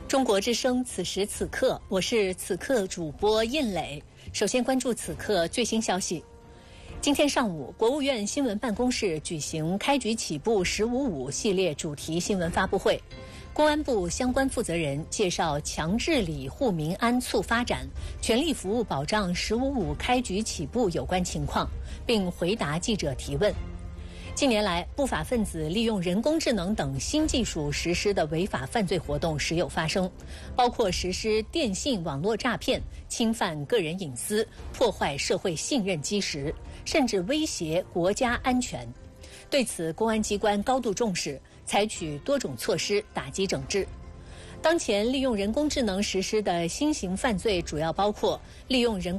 中国之声，此时此刻，我是此刻主播印磊。首先关注此刻最新消息。今天上午，国务院新闻办公室举行开局起步“1055”系列主题新闻发布会。公安部相关负责人介绍强治理护民安促发展、全力服务保障“1055”开局起步有关情况，并回答记者提问。近年来，不法分子利用人工智能等新技术实施的违法犯罪活动时有发生，包括实施电信网络诈骗、侵犯个人隐私、破坏社会信任基石，甚至威胁国家安全。对此，公安机关高度重视，采取多种措施打击整治。当前利用人工智能实施的新型犯罪主要包括利用人